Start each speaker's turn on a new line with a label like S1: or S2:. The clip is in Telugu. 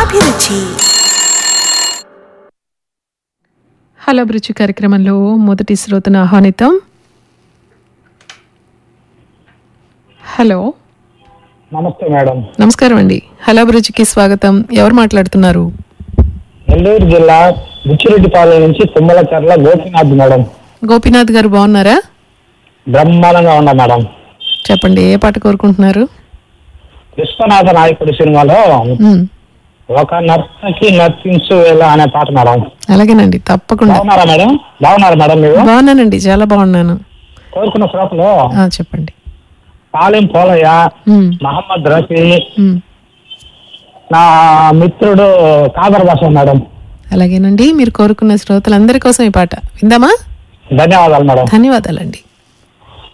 S1: అభిరుచి.
S2: హలో అభిరుచి కార్యక్రమంలో మొదటి శ్రోతను ఆహ్వానితం. హలో,
S3: నమస్తే మేడం.
S2: నమస్కారం అండి. హలో అభిరుచికి స్వాగతం. ఎవరు మాట్లాడుతున్నారు?
S3: నెల్లూరు జిల్లా బుచ్చిరెడ్డిపాలెం నుంచి తుమ్మలచర్ల గోపీనాథ్ మేడం.
S2: గోపీనాథ్ గారు బాగున్నారా?
S3: బ్రహ్మాండంగా ఉన్నా మేడం.
S2: చెప్పండి, ఏ పాట కోరుకుంటున్నారు?
S3: విశ్వనాథ నాయకుడి సినిమాలో
S2: మ్,
S3: ఒక నర్తకి నర్తించు ఎలా అనే పాట మేడం.
S2: అలాగేనండి, తప్పకుండా.
S3: బాగున్నారా మేడం? బాగున్నారా మేడం మీరు?
S2: బాగున్నానండి, చాలా బాగున్నాను.
S3: కోరుకున్న శ్రోతలు
S2: చెప్పండి.
S3: పాలెం పోలయ్య,
S2: మ్,
S3: మహమ్మద్ రఫీ,
S2: మ్,
S3: నా మిత్రుడు కాదర్ భాష మేడం.
S2: అలాగేనండి, మీరు కోరుకున్న శ్రోతలందరి కోసం ఈ పాట విందామా?
S3: ధన్యవాదాలు మేడం.
S2: ధన్యవాదాలండి.